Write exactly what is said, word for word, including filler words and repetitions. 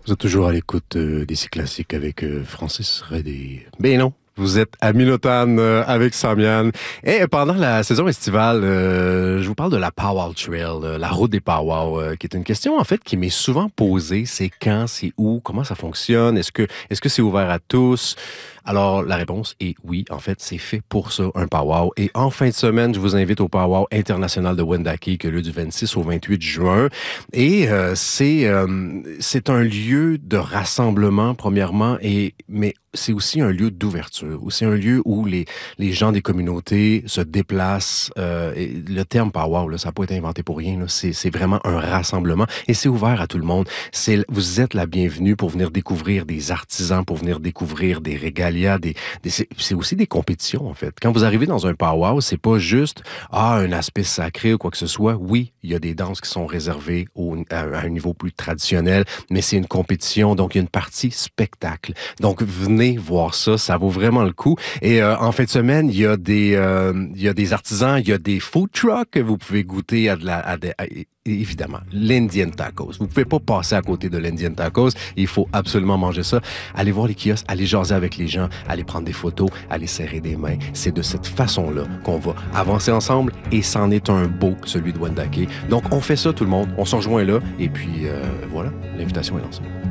Vous êtes toujours à l'écoute euh, des classiques avec euh, Francis Redé. Ben non, vous êtes à Minotan euh, avec Samian. Et pendant la saison estivale, euh, je vous parle de la Powwow Trail, euh, la route des Powwow, euh, qui est une question en fait qui m'est souvent posée. C'est quand, c'est où, comment ça fonctionne, est-ce que est-ce que c'est ouvert à tous? Alors, la réponse est oui. En fait, c'est fait pour ça, un powwow. Et en fin de semaine, je vous invite au powwow international de Wendake, qui a lieu du vingt-six au vingt-huit juin. Et euh, c'est euh, c'est un lieu de rassemblement, premièrement, et mais c'est aussi un lieu d'ouverture. C'est un lieu où les, les gens des communautés se déplacent. Euh, et le terme powwow, là, ça n'a pas été inventé pour rien. Là. C'est, c'est vraiment un rassemblement. Et c'est ouvert à tout le monde. C'est, vous êtes la bienvenue pour venir découvrir des artisans, pour venir découvrir des régalias. Des, des, c'est, c'est aussi des compétitions, en fait. Quand vous arrivez dans un powwow, c'est pas juste ah, un aspect sacré ou quoi que ce soit. Oui, il y a des danses qui sont réservées au, à, à un niveau plus traditionnel, mais c'est une compétition, donc il y a une partie spectacle. Donc, venez voir ça, ça vaut vraiment le coup. Et euh, en fin de semaine, il y a des euh, il y a des artisans, il y a des food trucks que vous pouvez goûter à de la à de, à, évidemment, l'Indian Tacos. Vous pouvez pas passer à côté de l'Indian Tacos. Il faut absolument manger ça. Allez voir les kiosques, allez jaser avec les gens, allez prendre des photos, allez serrer des mains. C'est de cette façon-là qu'on va avancer ensemble et c'en est un beau, celui de Wendake. Donc, on fait ça tout le monde. On se rejoint là et puis euh, voilà, l'invitation est lancée.